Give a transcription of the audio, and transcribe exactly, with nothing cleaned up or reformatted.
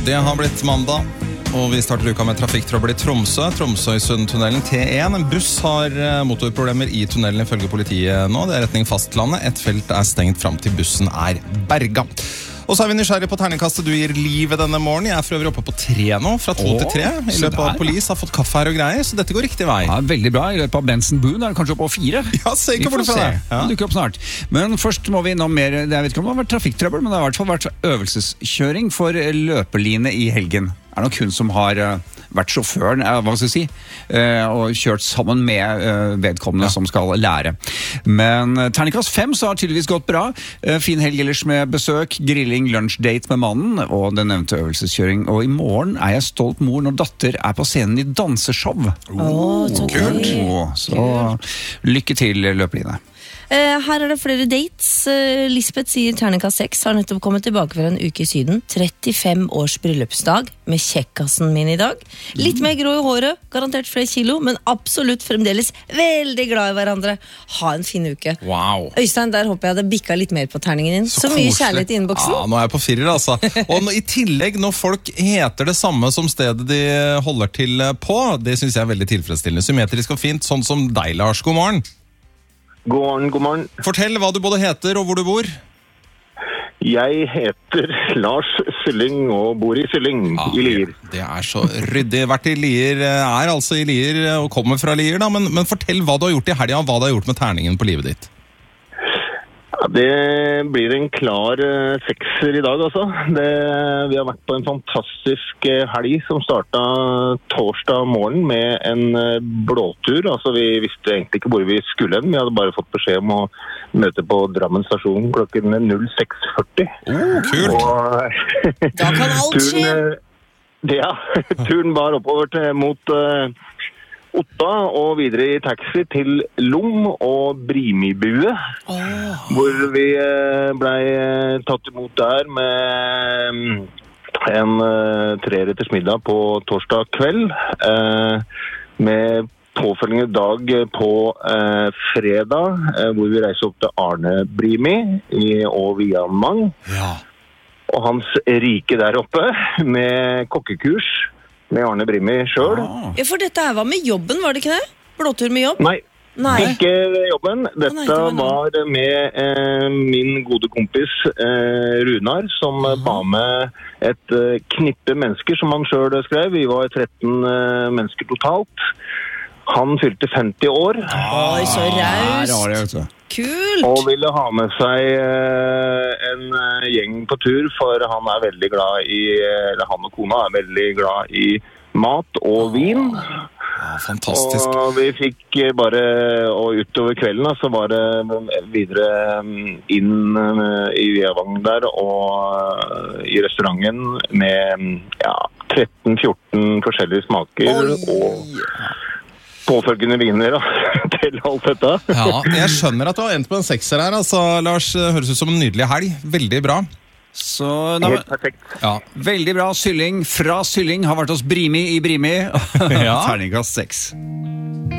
Det har blitt mandag, og vi starter uka med trafikktrøbbel i Tromsø. Tromsøysundtunnelen T en. En buss har motorproblemer i tunnelen ifølge politiet nå. Det er retning fastlandet. Et felt er stengt fram til bussen er berga. Og så er vi nysgjerrig på terningkastet du gir livet denne morgen. Jeg er for øvrig oppe på tre nå, fra to Åh, til tre. I løpet av polis har fått kaffe her og greier, så dette går riktig vei. Ja, veldig bra. I løpet av Benson Boone er det kanskje oppe på fire. Ja, se ikke hvor det fra det. Ja. Det dukker opp snart. Men først må vi innom mer, jeg vet ikke om det har vært trafikktrøbbel, men det har i hvert fall vært øvelseskjøring for løpeline i helgen. Det er nok hun som har uh, vært sjåføren, uh, hva skal jeg si, uh, og kjørt sammen med uh, vedkommende ja. Som skal lære. Men uh, terningkast fem så har tydeligvis gått bra. Uh, fin helg ellers med besøk, grilling, lunsjdate med mannen og den nevnte øvelseskjøring. Og i morgen er jeg stolt mor når datter er på scenen i danseshow. Åh, så kult. Oh, så lykke til, løpeline. Uh, her er det flere dates. uh, Lisbeth sier terningkast seks har nettopp kommet tilbake fra en uke i syden. trettifem års bryllupsdag med kjekkassen min i dag. Litt mer grå i håret, garantert flere kilo, men absolutt fremdeles veldig glad i hverandre. Ha en fin uke. Wow. Øystein, der håper jeg det bikka litt mer på terningen din. Så, så mye kjærlighet i innboksen. Ja, nå er jeg på firer, altså. Og nå, i tillegg, når folk heter det samme som stedet de holder til på, det synes jeg er veldig tilfredsstillende. Symmetrisk og fint, sånn som deg, Lars. God morgen. God morgen, god morgen. Fortell hva du både heter og hvor du bor. Jeg heter Lars Sylling og bor i Sylling, ja, i Lier. Det er så ryddig. Vært i Lier, er altså i Lier og kommer fra Lier, da. Men, men fortell hva du har gjort i helgen, hva du har gjort med terningen på livet ditt. Ja, det blir en klar uh, sekser i dag, altså. Det, vi har vært på en fantastisk uh, helg som startet torsdag morgen med en uh, blåtur. Altså, vi visste egentlig ikke hvor vi skulle hen. Vi hadde bare fått beskjed om å møte på Drammen stasjon klokken null seks førti. Oh, kult! Og, da kan alt skje! Turen, uh, ja, turen var oppover til, mot... Uh, Otta og videre i taxi til Lom og Brimibue, oh. hvor vi ble tatt imot der med en treretters middag på torsdag kveld, med påfølgende dag på fredag, hvor vi reiser opp til Arne Brimi og Vianmang, ja. Og hans rike der oppe med kokkekurs, med Arne Brimi selv. Ah. Ja, for dette her var med jobben, var det ikke det? Blåtur med jobb? Nei, Nei. ikke jobben. Dette oh, nei, det var, var med eh, min gode kompis eh, Runar, som uh-huh. var med et eh, knippe mennesker, som han selv skrev. Vi var tretten eh, mennesker totalt. Han fylte femti år. Oi, så raust. Kult! Og ville ha med seg eh, en eh, gjeng på tur, for han er veldig glad i, eller han og kona er veldig glad i mat og vin. Ja, fantastisk. Og vi fikk bare, og utover kvelden så var det videre inn i Viavang der, og i restauranten med ja, tretten fjorten forskjellige smaker. Oi. Og påfølgende viner da, til alt dette. Ja, jeg skjønner at du har endt på en sekser her, altså, Lars. Høres ut som en nydelig helg. Veldig bra. Så, da, helt perfekt. Ja, veldig bra. Sylling fra Sylling har vært hos Brimi i Brimi. Ja. Terningkast seks.